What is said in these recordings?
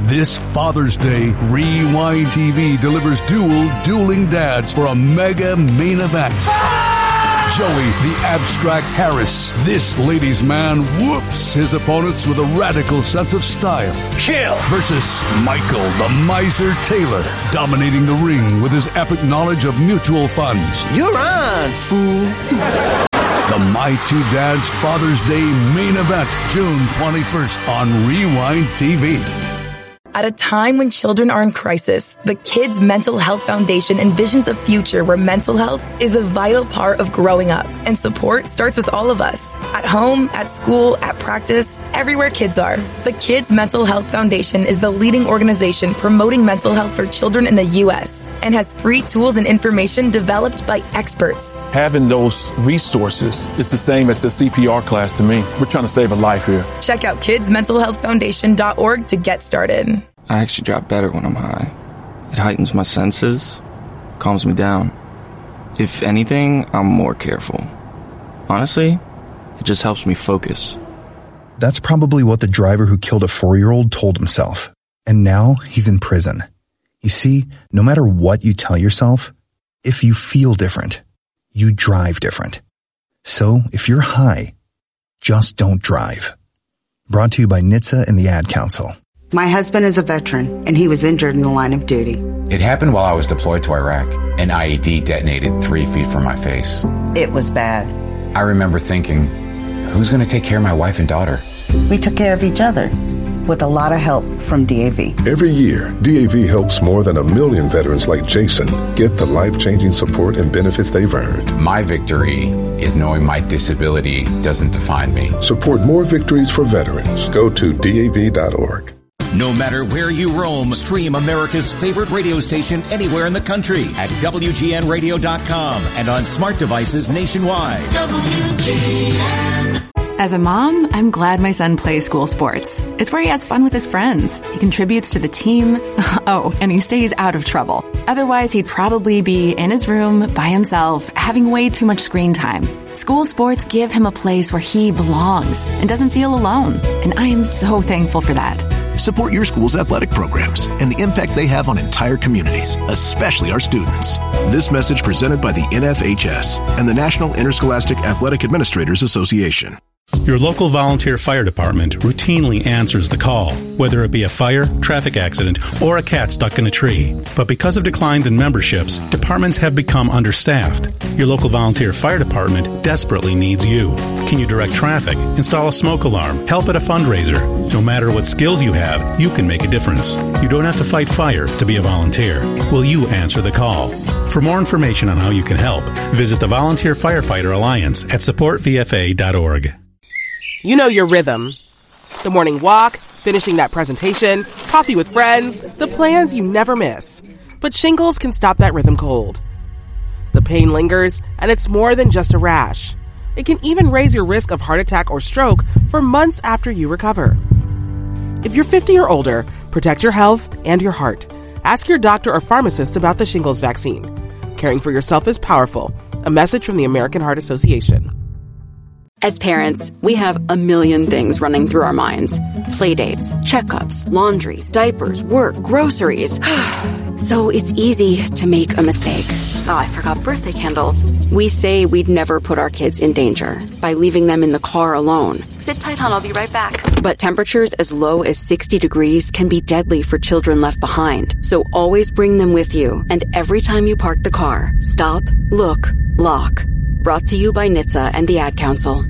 This Father's Day, Rewind TV delivers dueling dads for a mega main event. Joey, the abstract Harris, this ladies' man, whoops his opponents with a radical sense of style. Kill! Versus Michael, the miser Taylor, dominating the ring with his epic knowledge of mutual funds. You're on, fool. The My Two Dads Father's Day main event, June 21st on Rewind TV. At a time when children are in crisis, the Kids Mental Health Foundation envisions a future where mental health is a vital part of growing up, and support starts with all of us. At home, at school, at practice, everywhere kids are. The Kids Mental Health Foundation is the leading organization promoting mental health for children in the U.S. and has free tools and information developed by experts. Having those resources is the same as the CPR class to me. We're trying to save a life here. Check out kidsmentalhealthfoundation.org to get started. I actually drop better when I'm high. It heightens my senses, calms me down. If anything, I'm more careful. Honestly, it just helps me focus. That's probably what the driver who killed a 4-year-old told himself. And now he's in prison. You see, no matter what you tell yourself, if you feel different, you drive different. So if you're high, just don't drive. Brought to you by NHTSA and the Ad Council. My husband is a veteran, and he was injured in the line of duty. It happened while I was deployed to Iraq. An IED detonated 3 feet from my face. It was bad. I remember thinking, who's going to take care of my wife and daughter? We took care of each other, with a lot of help from DAV. Every year, DAV helps more than 1 million veterans like Jason get the life-changing support and benefits they've earned. My victory is knowing my disability doesn't define me. Support more victories for veterans. Go to DAV.org. No matter where you roam, stream America's favorite radio station anywhere in the country at WGNradio.com and on smart devices nationwide. WGN. As a mom, I'm glad my son plays school sports. It's where he has fun with his friends. He contributes to the team. Oh, and he stays out of trouble. Otherwise, he'd probably be in his room by himself, having way too much screen time. School sports give him a place where he belongs and doesn't feel alone. And I am so thankful for that. Support your school's athletic programs and the impact they have on entire communities, especially our students. This message presented by the NFHS and the National Interscholastic Athletic Administrators Association. Your local volunteer fire department routinely answers the call, whether it be a fire, traffic accident, or a cat stuck in a tree. But because of declines in memberships, departments have become understaffed. Your local volunteer fire department desperately needs you. Can you direct traffic, install a smoke alarm, help at a fundraiser? No matter what skills you have, you can make a difference. You don't have to fight fire to be a volunteer. Will you answer the call? For more information on how you can help, visit the Volunteer Firefighter Alliance at supportvfa.org. You know your rhythm. The morning walk, finishing that presentation, coffee with friends, the plans you never miss. But shingles can stop that rhythm cold. The pain lingers, and it's more than just a rash. It can even raise your risk of heart attack or stroke for months after you recover. If you're 50 or older, protect your health and your heart. Ask your doctor or pharmacist about the shingles vaccine. Caring for yourself is powerful. A message from the American Heart Association. As parents, we have a million things running through our minds. Playdates, checkups, laundry, diapers, work, groceries. So it's easy to make a mistake. Oh, I forgot birthday candles. We say we'd never put our kids in danger by leaving them in the car alone. Sit tight, hon, I'll be right back. But temperatures as low as 60 degrees can be deadly for children left behind. So always bring them with you. And every time you park the car, stop, look, lock. Brought to you by NHTSA and the Ad Council.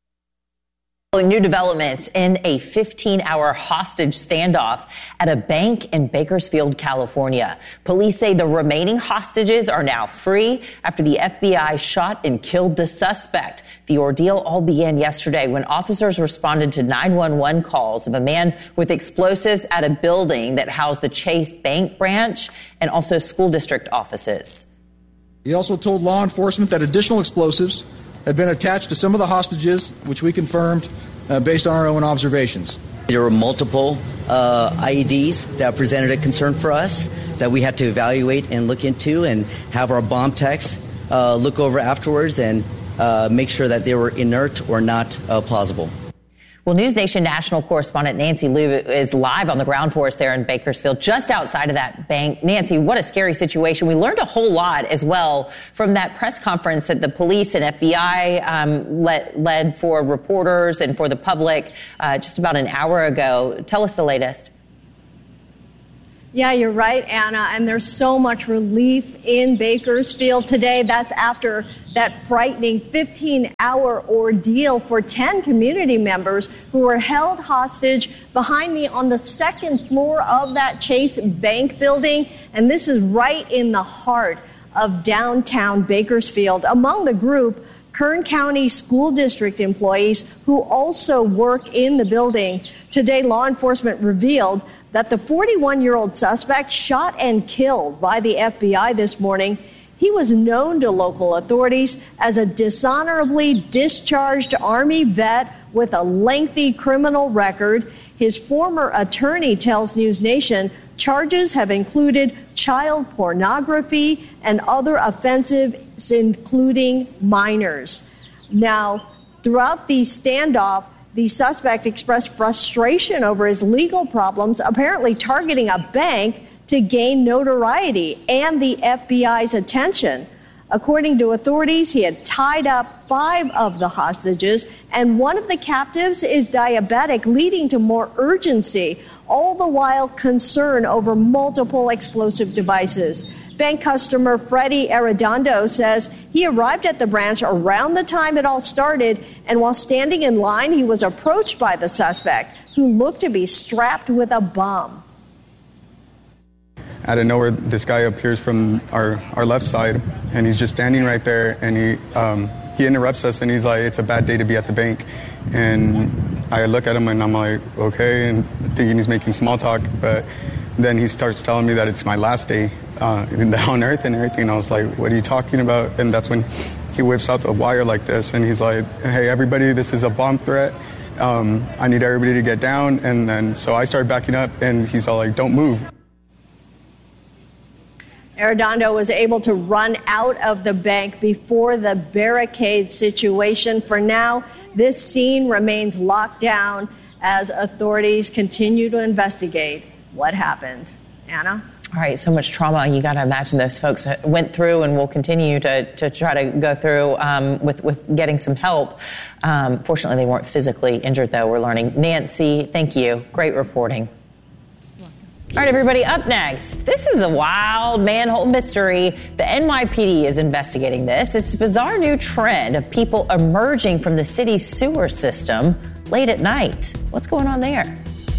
New developments in a 15-hour hostage standoff at a bank in Bakersfield, California. Police say the remaining hostages are now free after the FBI shot and killed the suspect. The ordeal all began yesterday when officers responded to 911 calls of a man with explosives at a building that housed the Chase Bank branch and also school district offices. He also told law enforcement that additional explosives had been attached to some of the hostages, which we confirmed based on our own observations. There were multiple IEDs that presented a concern for us that we had to evaluate and look into and have our bomb techs look over afterwards and make sure that they were inert or not plausible. Well, News Nation national correspondent Nancy Liu is live on the ground for us there in Bakersfield, just outside of that bank. Nancy, what a scary situation. We learned a whole lot as well from that press conference that the police and FBI led for reporters and for the public just about an hour ago. Tell us the latest. Yeah, you're right, Anna, and there's so much relief in Bakersfield today. That's after that frightening 15-hour ordeal for 10 community members who were held hostage behind me on the second floor of that Chase Bank building. And this is right in the heart of downtown Bakersfield. Among the group, Kern County School District employees who also work in the building. Today, law enforcement revealed that the 41-year-old suspect shot and killed by the FBI this morning. He was known to local authorities as a dishonorably discharged Army vet with a lengthy criminal record. His former attorney tells News Nation charges have included child pornography and other offenses, including minors. Now, throughout the standoff, the suspect expressed frustration over his legal problems, apparently targeting a bank to gain notoriety and the FBI's attention. According to authorities, he had tied up 5 of the hostages, and one of the captives is diabetic, leading to more urgency, all the while concern over multiple explosive devices. Bank customer Freddie Arredondo says he arrived at the branch around the time it all started, and while standing in line, he was approached by the suspect, who looked to be strapped with a bomb. Out of nowhere, this guy appears from our left side, and he's just standing right there, and he interrupts us, and he's like, "It's a bad day to be at the bank." And I look at him, and I'm like, okay, and thinking he's making small talk, but then he starts telling me that it's my last day on Earth and everything. And I was like, what are you talking about? And that's when he whips out a wire like this, and he's like, "Hey, everybody, this is a bomb threat. I need everybody to get down." And then so I started backing up, and he's all like, "Don't move." Arredondo was able to run out of the bank before the barricade situation. For now, this scene remains locked down as authorities continue to investigate what happened. Anna? All right, so much trauma. You got to imagine those folks went through and will continue to try to go through with getting some help. Fortunately, they weren't physically injured, though, we're learning. Nancy, thank you. Great reporting. All right, everybody, up next. This is a wild manhole mystery. The NYPD is investigating this. It's a bizarre new trend of people emerging from the city's sewer system late at night. What's going on there?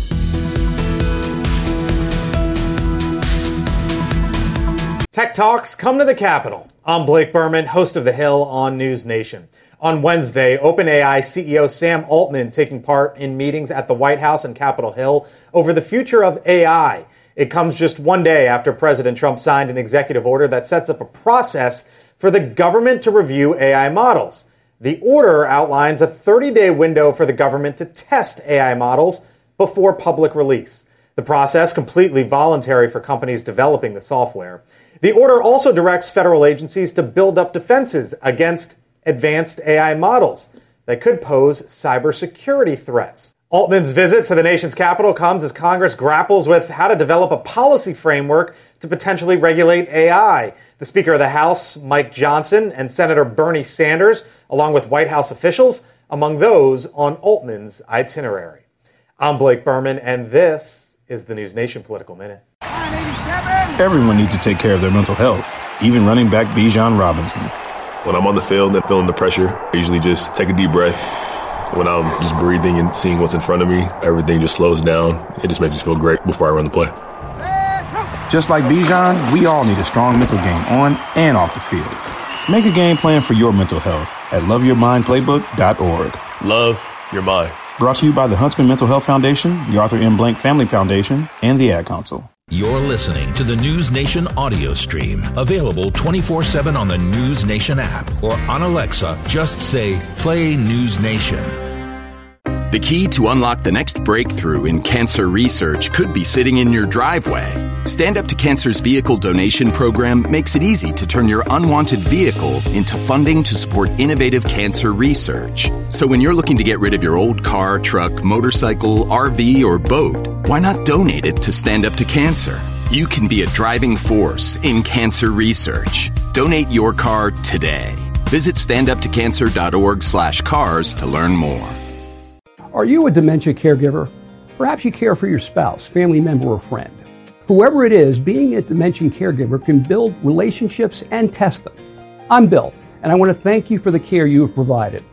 Tech Talks come to the Capitol. I'm Blake Berman, host of The Hill on News Nation. On Wednesday, OpenAI CEO Sam Altman taking part in meetings at the White House and Capitol Hill over the future of AI. It comes just one day after President Trump signed an executive order that sets up a process for the government to review AI models. The order outlines a 30-day window for the government to test AI models before public release. The process completely voluntary for companies developing the software. The order also directs federal agencies to build up defenses against advanced AI models that could pose cybersecurity threats. Altman's visit to the nation's capital comes as Congress grapples with how to develop a policy framework to potentially regulate AI. The Speaker of the House, Mike Johnson, and Senator Bernie Sanders, along with White House officials, among those on Altman's itinerary. I'm Blake Berman, and this is the News Nation Political Minute. Everyone needs to take care of their mental health, even running back Bijan Robinson. When I'm on the field and feeling the pressure, I usually just take a deep breath. When I'm just breathing and seeing what's in front of me, everything just slows down. It just makes me feel great before I run the play. Just like Bijan, we all need a strong mental game on and off the field. Make a game plan for your mental health at loveyourmindplaybook.org. Love your mind. Brought to you by the Huntsman Mental Health Foundation, the Arthur M. Blank Family Foundation, and the Ad Council. You're listening to the News Nation audio stream, available 24/7 on the News Nation app or on Alexa. Just say, play News Nation. The key to unlock the next breakthrough in cancer research could be sitting in your driveway. Stand Up to Cancer's vehicle donation program makes it easy to turn your unwanted vehicle into funding to support innovative cancer research. So when you're looking to get rid of your old car, truck, motorcycle, RV, or boat, why not donate it to Stand Up to Cancer? You can be a driving force in cancer research. Donate your car today. Visit standuptocancer.org/cars to learn more. Are you a dementia caregiver? Perhaps you care for your spouse, family member, or friend. Whoever it is, being a dementia caregiver can build relationships and test them. I'm Bill, and I want to thank you for the care you have provided.